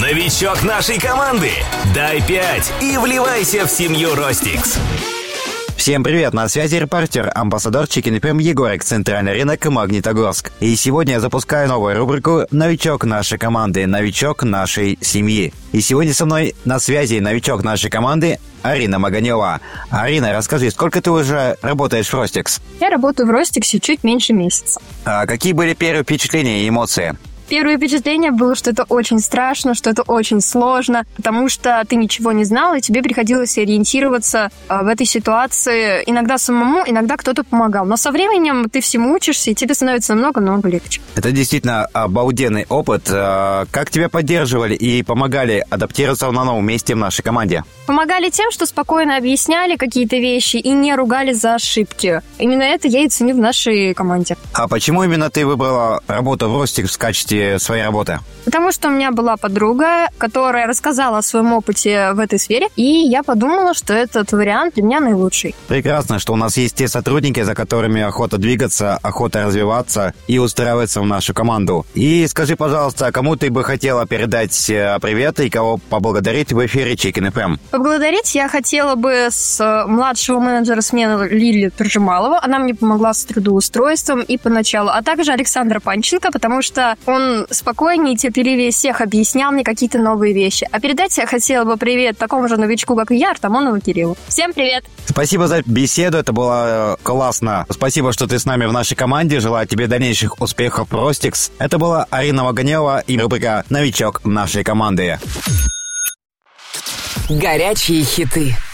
Новичок нашей команды. Дай 5 и вливайся в семью Ростикс. Всем привет, на связи репортер, амбассадор Chicken FM Егорик, центральный рынок Магнитогорск. И сегодня я запускаю новую рубрику «Новичок нашей команды», «Новичок нашей семьи». И сегодня со мной на связи новичок нашей команды Арина Маганева. Арина, расскажи, сколько ты уже работаешь в Ростикс? Я работаю в Ростиксе чуть меньше месяца. А какие были первые впечатления и эмоции? Первое впечатление было, что это очень страшно, что это очень сложно, потому что ты ничего не знал, и тебе приходилось ориентироваться в этой ситуации иногда самому, иногда кто-то помогал. Но со временем ты всему учишься, и тебе становится намного-намного легче. Это действительно обалденный опыт. Как тебя поддерживали и помогали адаптироваться на новом месте в нашей команде? Помогали тем, что спокойно объясняли какие-то вещи и не ругали за ошибки. Именно это я и ценю в нашей команде. А почему именно ты выбрала работу в Ростикс в качестве своей работы? Потому что у меня была подруга, которая рассказала о своем опыте в этой сфере, и я подумала, что этот вариант для меня наилучший. Прекрасно, что у нас есть те сотрудники, за которыми охота двигаться, охота развиваться и устраиваться в нашу команду. И скажи, пожалуйста, кому ты бы хотела передать привет и кого поблагодарить в эфире Chicken FM? Поблагодарить я хотела бы с младшего менеджера смены Лилию Туржемалову. Она мне помогла с трудоустройством и поначалу, а также Александра Панченко, потому что он спокойнее и терпеливее всех объяснял мне какие-то новые вещи. А передать я хотела бы привет такому же новичку, как и я, Артамонову Кириллу. Всем привет! Спасибо за беседу, это было классно. Спасибо, что ты с нами в нашей команде. Желаю тебе дальнейших успехов в Ростикс. Это была Арина Маганева и рубрика «Новичок нашей команды». Горячие хиты.